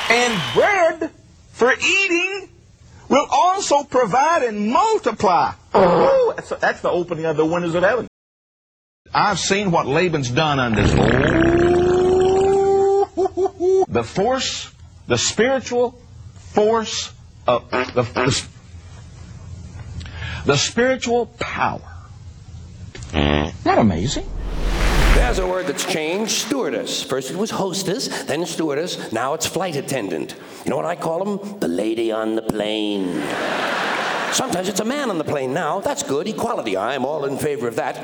And bread for eating will also provide and multiply. Ooh, that's the opening of the windows of heaven. I've seen what Laban's done on this. Oh, the force, the spiritual force of the spiritual power. Isn't that amazing? There's a word that's changed, stewardess. First it was hostess, then stewardess, now it's flight attendant. You know what I call them? The lady on the plane. Sometimes it's a man on the plane now. That's good, equality. I'm all in favor of that.